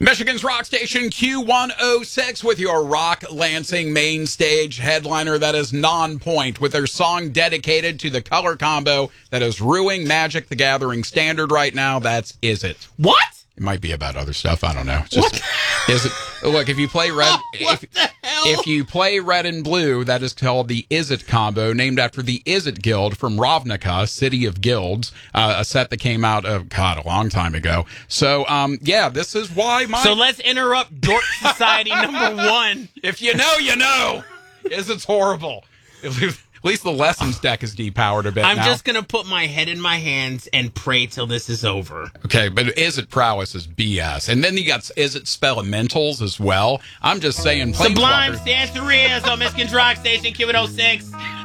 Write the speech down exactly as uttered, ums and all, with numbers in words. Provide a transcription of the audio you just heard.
Michigan's rock station Q one oh six with your Rock Lansing main stage headliner that is Non-Point with their song dedicated to the color combo that is ruining Magic the Gathering standard right now. That's Is It. What? It might be about other stuff. I don't know. It's just, is it? Look, if you play red, Oh, what if, the hell? if you play red and blue, that is called the Is It combo, named after the Is It Guild from Ravnica, City of Guilds, uh, a set that came out, uh, God, a long time ago. So, um, yeah, this is why my... So let's interrupt Dork Society number one. If you know, you know. Is It's horrible. At least the lessons deck is depowered a bit I'm now. just going to put my head in my hands and pray till this is over. Okay, but Is It Prowess is B S. And then you got Is It Spelementals as well. I'm just saying... Sublime Planeswalker- Santeria on Michigan's Rock Station, Q one oh six.